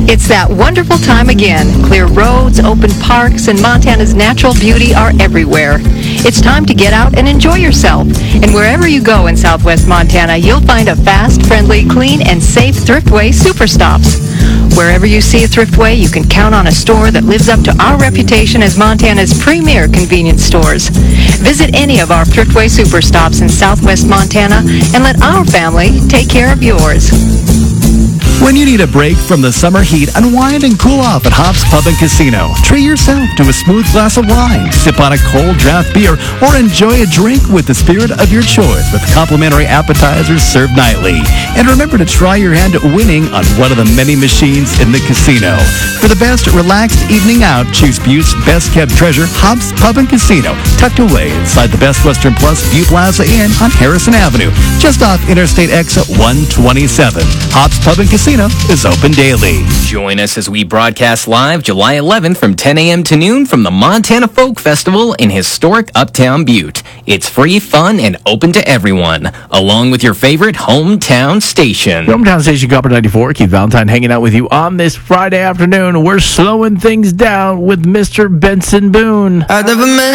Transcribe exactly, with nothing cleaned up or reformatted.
It's that wonderful time again. Clear roads, open parks, and Montana's natural beauty are everywhere. It's time to get out and enjoy yourself. And wherever you go in southwest Montana, you'll find a fast, friendly, clean, and safe Thriftway Superstops. Wherever you see a Thriftway, you can count on a store that lives up to our reputation as Montana's premier convenience stores. Visit any of our Thriftway Superstops in southwest Montana and let our family take care of yours. When you need a break from the summer heat, unwind and cool off at Hops Pub and Casino. Treat yourself to a smooth glass of wine, sip on a cold draft beer, or enjoy a drink with the spirit of your choice with complimentary appetizers served nightly. And remember to try your hand at winning on one of the many machines in the casino. For the best relaxed evening out, choose Butte's Best Kept Treasure, Hops Pub and Casino, tucked away inside the Best Western Plus Butte Plaza Inn on Harrison Avenue, just off Interstate Exit one twenty-seven. Hops Pub and Casino is open daily. Join us as we broadcast live July eleventh from ten a.m. to noon from the Montana Folk Festival in historic Uptown Butte. It's free, fun, and open to everyone, along with your favorite hometown station. The hometown station, Copper ninety-four. Keith Valentine hanging out with you on this Friday afternoon. We're slowing things down with Mister Benson Boone. I never met